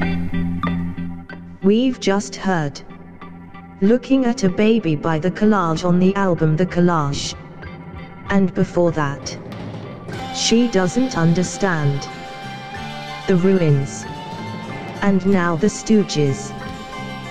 We've just heard Looking at a Baby by The Collage on the album The Collage. And before that, She Doesn't Understand, The Ruins. And now The Stooges.